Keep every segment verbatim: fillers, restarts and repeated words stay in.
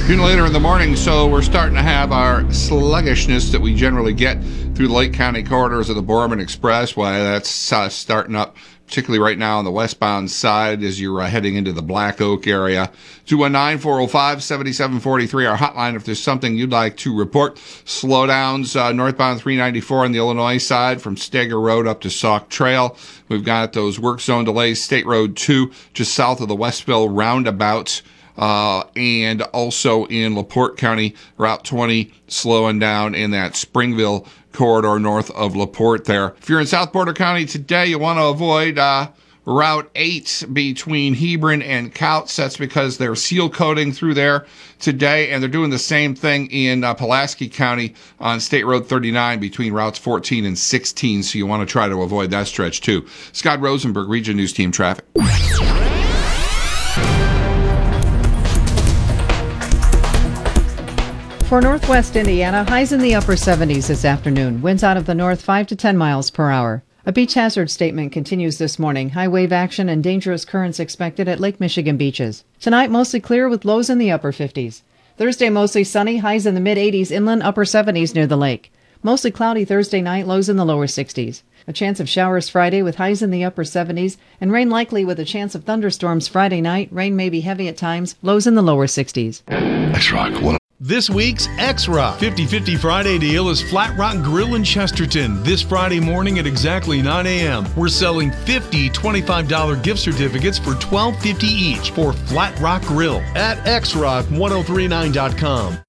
Even later in the morning, so we're starting to have our sluggishness that we generally get through the Lake County corridors of the Boardman Expressway. That's uh, starting up, particularly right now on the westbound side as you're uh, heading into the Black Oak area. two one nine, four oh five, seven seven four three, our hotline if there's something you'd like to report. Slowdowns uh, northbound three ninety-four on the Illinois side from Steger Road up to Sauk Trail. We've got those work zone delays, State Road two just south of the Westville roundabout. Uh, and also in LaPorte County, Route twenty slowing down in that Springville corridor north of LaPorte there. If you're in South Porter County today, you want to avoid uh, Route eight between Hebron and Couts. That's because they're seal coating through there today, and they're doing the same thing in uh, Pulaski County on State Road thirty-nine between routes fourteen and sixteen, so you want to try to avoid that stretch too. Scott Rosenberg, Region News Team Traffic. For northwest Indiana, highs in the upper seventies this afternoon. Winds out of the north five to ten miles per hour. A beach hazard statement continues this morning. High wave action and dangerous currents expected at Lake Michigan beaches. Tonight, mostly clear with lows in the upper fifties. Thursday, mostly sunny, highs in the mid-eighties, inland upper seventies near the lake. Mostly cloudy Thursday night, lows in the lower sixties. A chance of showers Friday with highs in the upper seventies, and rain likely with a chance of thunderstorms Friday night. Rain may be heavy at times, lows in the lower sixties. X-Rock one. This week's X-Rock fifty fifty Friday deal is Flat Rock Grill in Chesterton. This Friday morning at exactly nine a.m. We're selling fifty twenty-five dollars gift certificates for twelve fifty each for Flat Rock Grill at x rock ten thirty-nine dot com.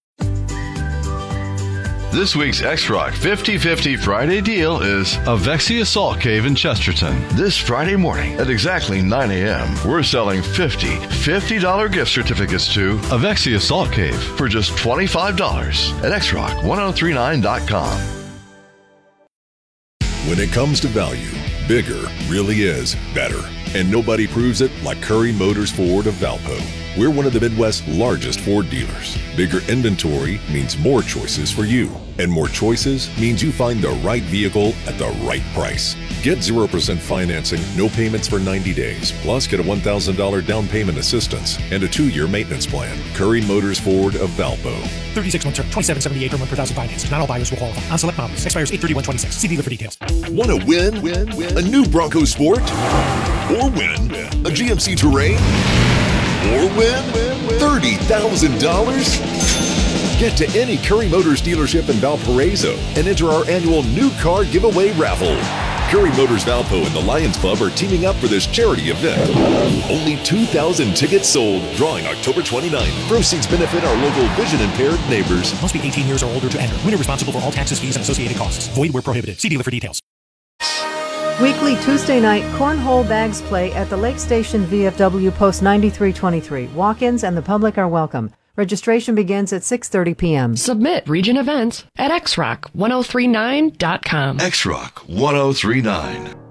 This week's X-Rock fifty fifty Friday deal is Avexia Salt Cave in Chesterton. This Friday morning at exactly nine a.m. we're selling fifty fifty dollars gift certificates to Avexia Salt Cave for just twenty-five dollars at x rock ten thirty-nine dot com. When it comes to value, bigger really is better. And nobody proves it like Curry Motors Ford of Valpo. We're one of the Midwest's largest Ford dealers. Bigger inventory means more choices for you. And more choices means you find the right vehicle at the right price. Get zero percent financing, no payments for ninety days, plus get a one thousand dollars down payment assistance and a two-year maintenance plan. Curry Motors Ford of Valpo. thirty-six month term, twenty-seven seventy-eight per month per thousand financed. Not all buyers will qualify. On select models. Expires eight thirty-one twenty-six. See dealer for details. Want to win? Win? Win? A new Bronco Sport? Or win? A G M C Terrain? Or win? thirty thousand dollars? Get to any Curry Motors dealership in Valparaiso and enter our annual new car giveaway raffle. Curry Motors Valpo and the Lions Club are teaming up for this charity event. Only two thousand tickets sold, drawing October twenty-ninth. Proceeds benefit our local vision-impaired neighbors. Must be eighteen years or older to enter. Winner responsible for all taxes, fees, and associated costs. Void where prohibited. See dealer for details. Weekly Tuesday night cornhole bags play at the Lake Station V F W Post ninety-three twenty-three. Walk-ins and the public are welcome. Registration begins at six thirty p.m. Submit region events at x rock ten thirty-nine dot com. X-Rock ten thirty-nine.